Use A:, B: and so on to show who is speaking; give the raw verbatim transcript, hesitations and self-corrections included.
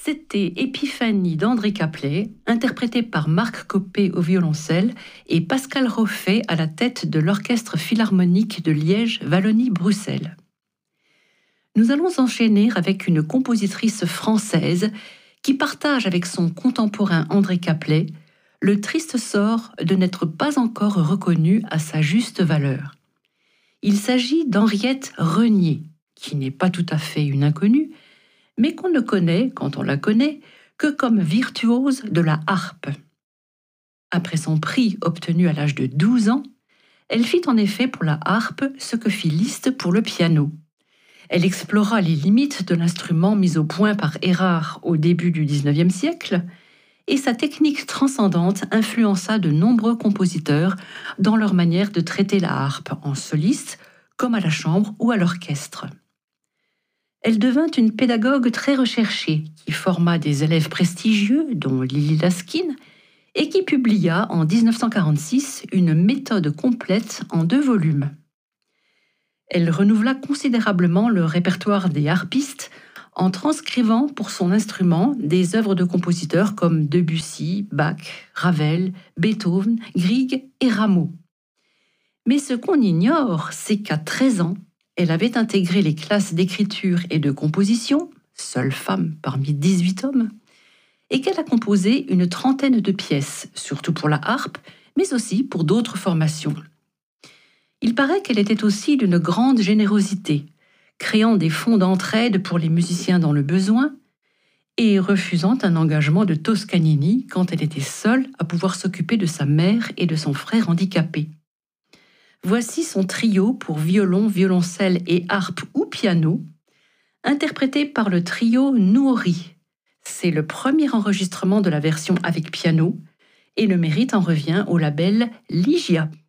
A: C'était Épiphanie d'André Caplet, interprétée par Marc Copé au violoncelle et Pascal Roffet à la tête de l'Orchestre philharmonique de Liège-Wallonie-Bruxelles. Nous allons enchaîner avec une compositrice française qui partage avec son contemporain André Caplet le triste sort de n'être pas encore reconnue à sa juste valeur. Il s'agit d'Henriette Renier, qui n'est pas tout à fait une inconnue, mais qu'on ne connaît, quand on la connaît, que comme virtuose de la harpe. Après son prix obtenu à l'âge de douze ans, elle fit en effet pour la harpe ce que fit Liszt pour le piano. Elle explora les limites de l'instrument mis au point par Erard au début du dix-neuvième siècle, et sa technique transcendante influença de nombreux compositeurs dans leur manière de traiter la harpe en soliste, comme à la chambre ou à l'orchestre. Elle devint une pédagogue très recherchée, qui forma des élèves prestigieux, dont Lily Laskin, et qui publia en dix-neuf cent quarante-six une méthode complète en deux volumes. Elle renouvela considérablement le répertoire des harpistes en transcrivant pour son instrument des œuvres de compositeurs comme Debussy, Bach, Ravel, Beethoven, Grieg et Rameau. Mais ce qu'on ignore, c'est qu'à treize ans, elle avait intégré les classes d'écriture et de composition, seule femme parmi dix-huit hommes, et qu'elle a composé une trentaine de pièces, surtout pour la harpe, mais aussi pour d'autres formations. Il paraît qu'elle était aussi d'une grande générosité, créant des fonds d'entraide pour les musiciens dans le besoin et refusant un engagement de Toscanini quand elle était seule à pouvoir s'occuper de sa mère et de son frère handicapé. Voici son trio pour violon, violoncelle et harpe ou piano, interprété par le trio Nouri. C'est le premier enregistrement de la version avec piano et le mérite en revient au label Ligia.